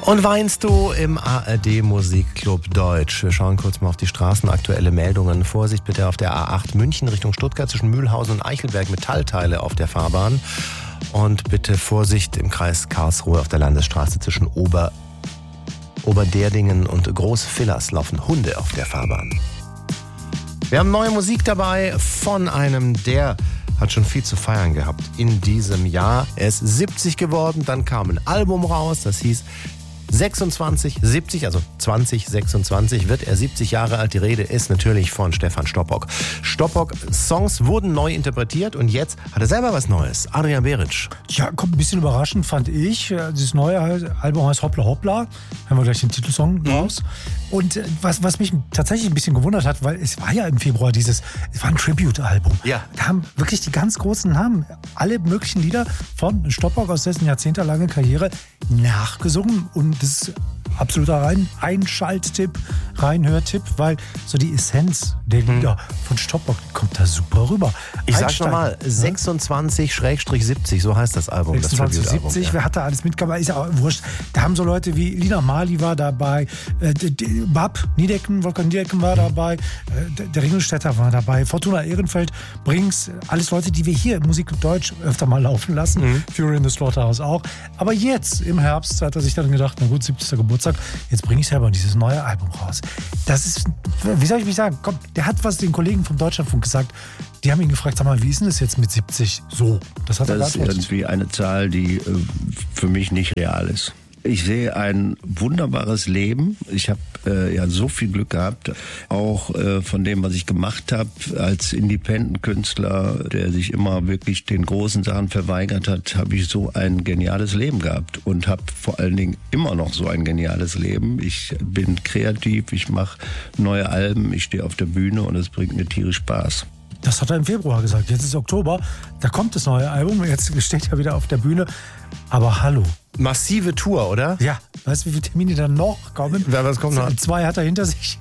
Und weinst du im ARD Musikclub Deutsch? Wir schauen kurz mal auf die straßenaktuelle Meldungen. Vorsicht bitte auf der A8 München Richtung Stuttgart zwischen Mühlhausen und Eichelberg, Metallteile auf der Fahrbahn. Und bitte Vorsicht im Kreis Karlsruhe auf der Landesstraße zwischen Oberderdingen und Großvillers laufen Hunde auf der Fahrbahn. Wir haben neue Musik dabei von einem, der hat schon viel zu feiern gehabt in diesem Jahr. Er ist 70 geworden, dann kam ein Album raus, das hieß 2026 wird er 70 Jahre alt. Die Rede ist natürlich von Stefan Stoppock. Stoppock-Songs wurden neu interpretiert und jetzt hat er selber was Neues. Adrian Beric. Ja, kommt ein bisschen überraschend, fand ich. Dieses neue Album heißt Hoppla Hoppla. Haben wir gleich den Titelsong raus. Und was mich tatsächlich ein bisschen gewundert hat, weil es war ja im Februar es war ein Tribute-Album. Ja. Da haben wirklich die ganz großen Namen alle möglichen Lieder von Stoppock aus dessen jahrzehntelange Karriere nachgesungen. Und das ist absoluter Einschalttipp, Reinhörtipp, weil so die Essenz der Lieder von Stoppock kommt da super rüber. Ich sag's nochmal, 26/70, so heißt das Album. 26/70, wer hat da alles mitgemacht? Ist ja auch wurscht. Da haben so Leute wie Lina Marley war dabei, Wolfgang Niedecken war dabei, der Ringelstädter war dabei, Fortuna Ehrenfeld, Brings, alles Leute, die wir hier im Musikclub Deutsch öfter mal laufen lassen, Fury in the Slaughterhouse auch. Aber jetzt im Herbst hat er sich dann gedacht, na gut, 70. Geburtstag, jetzt bringe ich selber dieses neue Album raus. Das ist, wie soll ich mich sagen, komm, der hat was den Kollegen vom Deutschlandfunk gesagt. Die haben ihn gefragt, sag mal, wie ist denn das jetzt mit 70 so? Das hat er geantwortet. Das ist irgendwie eine Zahl, die für mich nicht real ist. Ich sehe ein wunderbares Leben. Ich habe so viel Glück gehabt, auch von dem, was ich gemacht habe als Independent-Künstler, der sich immer wirklich den großen Sachen verweigert hat, habe ich so ein geniales Leben gehabt und habe vor allen Dingen immer noch so ein geniales Leben. Ich bin kreativ, ich mache neue Alben, ich stehe auf der Bühne und es bringt mir tierisch Spaß. Das hat er im Februar gesagt. Jetzt ist Oktober, da kommt das neue Album. Jetzt steht er wieder auf der Bühne. Aber hallo. Massive Tour, oder? Ja. Weißt du, wie viele Termine da noch kommen? Was kommt noch? 2 hat er hinter sich.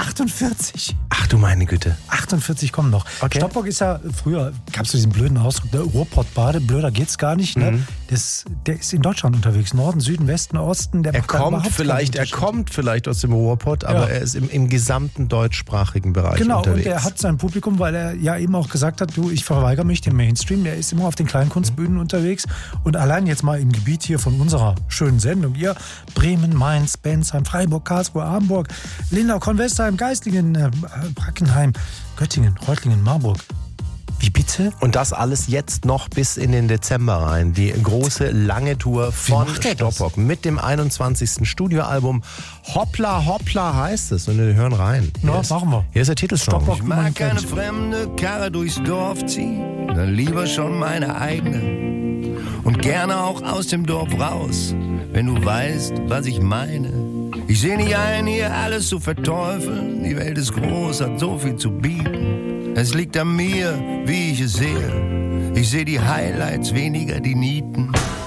48. Ach du meine Güte. 48 kommen noch. Okay. Stoppock ist ja, früher gab es so diesen blöden Ausdruck, der Ruhrpottbade, blöder geht's gar nicht. Ne? Der ist in Deutschland unterwegs. Norden, Süden, Westen, Osten. Er kommt vielleicht aus dem Ruhrpott, aber er ist im gesamten deutschsprachigen Bereich unterwegs. Genau, und er hat sein Publikum, weil er ja eben auch gesagt hat, du, ich verweigere mich dem Mainstream. Er ist immer auf den Kleinkunstbühnen unterwegs. Und allein jetzt mal im Gebiet hier von unserer schönen Sendung hier, Bremen, Mainz, Bensheim, Freiburg, Karlsruhe, Hamburg, Lindau, Kornwestheim, Geislingen, Brackenheim, Göttingen, Reutlingen, Marburg. Wie bitte? Und das alles jetzt noch bis in den Dezember rein. Die große, lange Tour von Stoppock mit dem 21. Studioalbum. Hoppla, Hoppla heißt es. Und wir hören rein. Ja, machen wir. Hier ist der Titelsong. Ich mag keine fremde Karre durchs Dorf ziehen, dann lieber schon meine eigene. Und gerne auch aus dem Dorf raus, wenn du weißt, was ich meine. Ich seh nicht ein, hier alles zu verteufeln. Die Welt ist groß, hat so viel zu bieten. Es liegt an mir, wie ich es sehe. Ich seh die Highlights, weniger die Nieten.